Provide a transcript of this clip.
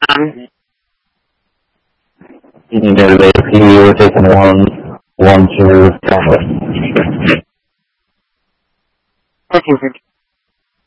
You need to wait a few years, taking one to cover. Okay,